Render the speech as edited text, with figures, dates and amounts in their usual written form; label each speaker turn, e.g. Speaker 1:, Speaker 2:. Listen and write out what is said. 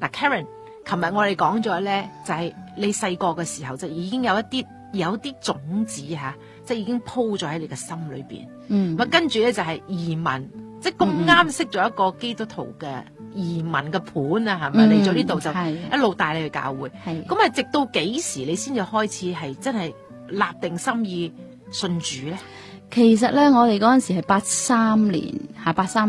Speaker 1: Karen， 琴日我哋講咗咧，就係你細個嘅時候就已經有啲種子吓，即係已經鋪咗喺你嘅心裏邊。咁跟住咧就係移民，即係咁啱識咗一個基督徒嘅移民嘅伴啊，係咪嚟咗呢度就一路帶你去教會？咁啊，直到幾時你先至開始係真係立定心意信主咧？
Speaker 2: 其實咧，我哋嗰陣時係83年，83